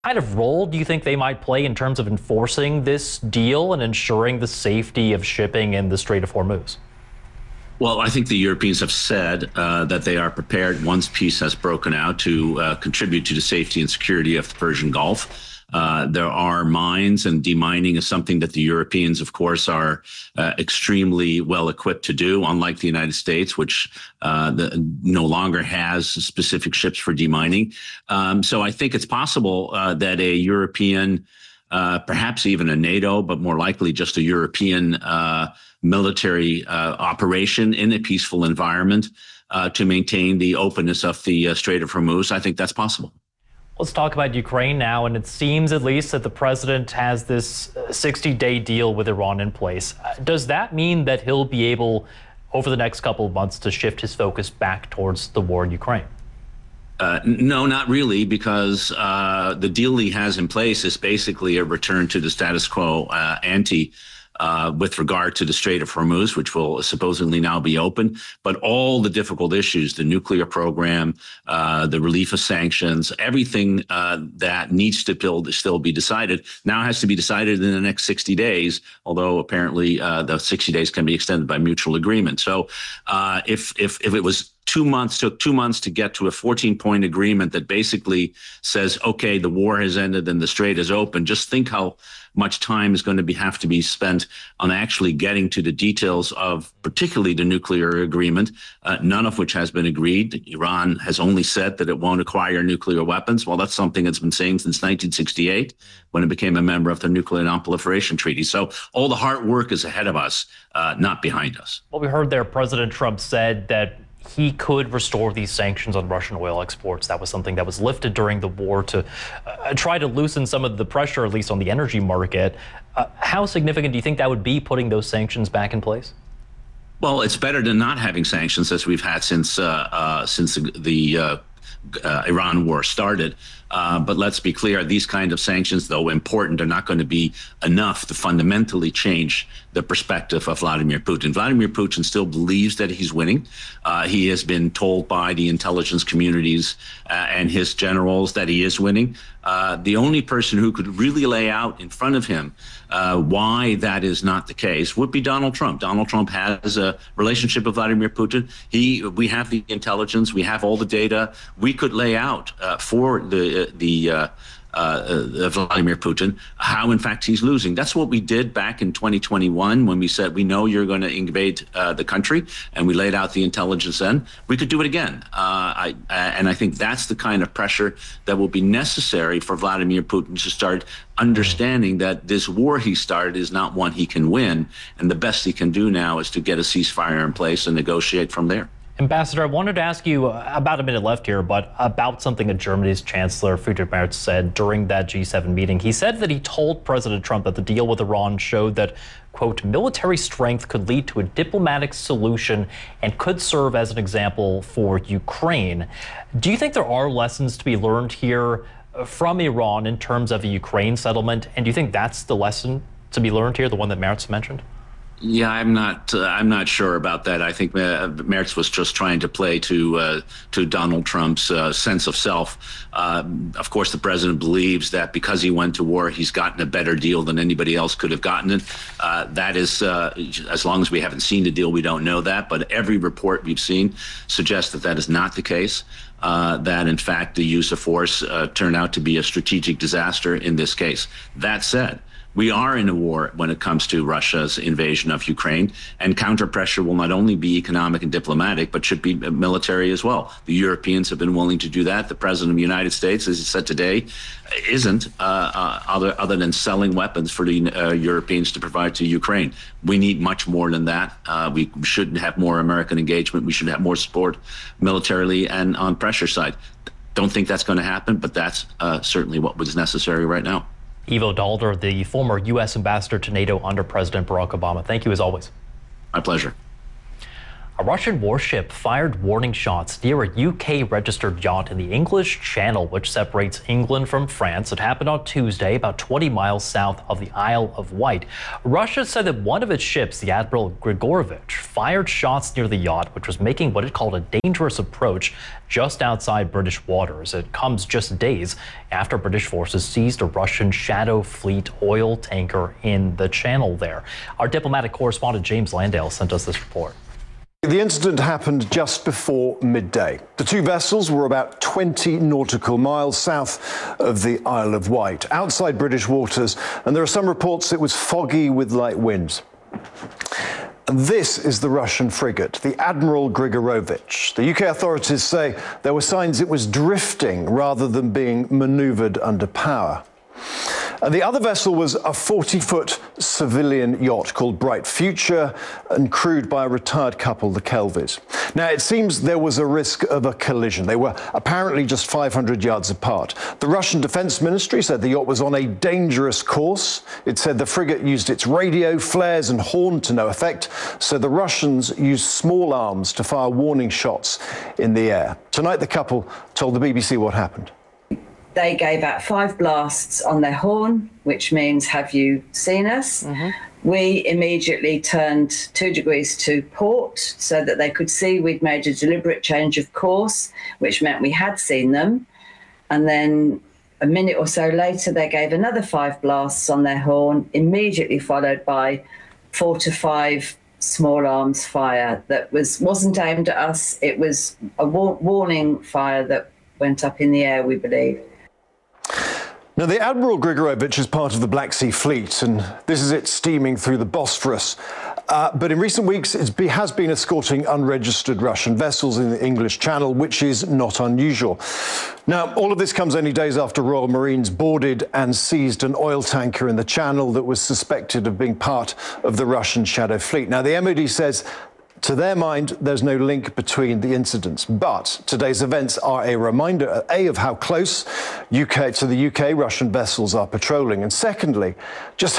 Kind of role do you think they might play in terms of enforcing this deal and ensuring the safety of shipping in the Strait of Hormuz? Well, I think the Europeans have said that they are prepared, once peace has broken out, to contribute to the safety and security of the Persian Gulf. There are mines, and demining is something that the Europeans, of course, are extremely well equipped to do, unlike the United States, which no longer has specific ships for demining. So I think it's possible that a European, perhaps even a NATO, but more likely just a European military operation in a peaceful environment to maintain the openness of the Strait of Hormuz. I think that's possible. Let's talk about Ukraine now, and it seems at least that the president has this 60-day deal with Iran in place. Does that mean that he'll be able, over the next couple of months, to shift his focus back towards the war in Ukraine? No, not really, because the deal he has in place is basically a return to the status quo ante with regard to the Strait of Hormuz, which will supposedly now be open. But all the difficult issues, the nuclear program, the relief of sanctions, everything that needs to still be decided now has to be decided in the next 60 days, although apparently the 60 days can be extended by mutual agreement. So if it was 2 months, took 2 months to get to a 14-point agreement that basically says, okay, the war has ended and the strait is open. Just think how much time is going to have to be spent on actually getting to the details of particularly the nuclear agreement, none of which has been agreed. Iran has only said that it won't acquire nuclear weapons. Well, that's something it's been saying since 1968 when it became a member of the Nuclear Non-Proliferation Treaty. So all the hard work is ahead of us, not behind us. Well, we heard there President Trump said that he could restore these sanctions on Russian oil exports. That was something that was lifted during the war to try to loosen some of the pressure, at least on the energy market. How significant do you think that would be, putting those sanctions back in place? Well, it's better than not having sanctions, as we've had since the Iran war started. But let's be clear, these kind of sanctions, though important, are not going to be enough to fundamentally change the perspective of Vladimir Putin. Vladimir Putin still believes that he's winning. He has been told by the intelligence communities and his generals that he is winning. The only person who could really lay out in front of him why that is not the case would be Donald Trump. Donald Trump has a relationship with Vladimir Putin. We have the intelligence, we have all the data. We could lay out for Vladimir Putin how, in fact, he's losing. That's what we did back in 2021 when we said, we know you're going to invade the country, and we laid out the intelligence then. We could do it again. And I think that's the kind of pressure that will be necessary for Vladimir Putin to start understanding that this war he started is not one he can win. And the best he can do now is to get a ceasefire in place and negotiate from there. Ambassador, I wanted to ask you, about a minute left here, but about something that Germany's Chancellor Friedrich Merz said during that G7 meeting. He said that he told President Trump that the deal with Iran showed that, quote, military strength could lead to a diplomatic solution and could serve as an example for Ukraine. Do you think there are lessons to be learned here from Iran in terms of a Ukraine settlement? And do you think that's the lesson to be learned here, the one that Merz mentioned? Yeah, I'm not sure about that. I think Merz was just trying to play to Donald Trump's sense of self. Of course, the president believes that because he went to war, he's gotten a better deal than anybody else could have gotten it. That is, as long as we haven't seen the deal, we don't know that. But every report we've seen suggests that that is not the case. That, in fact, the use of force turned out to be a strategic disaster in this case. That said, we are in a war when it comes to Russia's invasion of Ukraine, and counter pressure will not only be economic and diplomatic, but should be military as well. The Europeans have been willing to do that. The president of the United States, as he said today, isn't other than selling weapons for the Europeans to provide to Ukraine. We need much more than that. We should have more American engagement. We should have more support militarily and on pressure side. Don't think that's going to happen, but that's certainly what was necessary right now. Ivo Daalder, the former U.S. ambassador to NATO under President Barack Obama. Thank you as always. My pleasure. A Russian warship fired warning shots near a UK-registered yacht in the English Channel, which separates England from France. It happened on Tuesday, about 20 miles south of the Isle of Wight. Russia said that one of its ships, the Admiral Grigorovich, fired shots near the yacht, which was making what it called a dangerous approach just outside British waters. It comes just days after British forces seized a Russian Shadow Fleet oil tanker in the Channel there. Our diplomatic correspondent James Landale sent us this report. The incident happened just before midday. The two vessels were about 20 nautical miles south of the Isle of Wight, outside British waters, and there are some reports it was foggy with light winds. And this is the Russian frigate, the Admiral Grigorovich. The UK authorities say there were signs it was drifting rather than being manoeuvred under power. And the other vessel was a 40-foot civilian yacht called Bright Future and crewed by a retired couple, the Kelvys. Now, it seems there was a risk of a collision. They were apparently just 500 yards apart. The Russian Defense Ministry said the yacht was on a dangerous course. It said the frigate used its radio, flares and horn to no effect, so the Russians used small arms to fire warning shots in the air. Tonight, the couple told the BBC what happened. They gave out 5 blasts on their horn, which means, have you seen us? We immediately turned 2 degrees to port so that they could see we'd made a deliberate change of course, which meant we had seen them. And then a minute or so later, they gave another 5 blasts on their horn, immediately followed by 4 to 5 small arms fire that wasn't aimed at us. It was a warning fire that went up in the air, we believe. Now, the Admiral Grigorovich is part of the Black Sea Fleet, and this is it steaming through the Bosphorus. But in recent weeks, it has been escorting unregistered Russian vessels in the English Channel, which is not unusual. Now, all of this comes only days after Royal Marines boarded and seized an oil tanker in the Channel that was suspected of being part of the Russian Shadow Fleet. Now, the MOD says, to their mind, there's no link between the incidents. But today's events are a reminder, A, of how close to the UK Russian vessels are patrolling, and secondly, just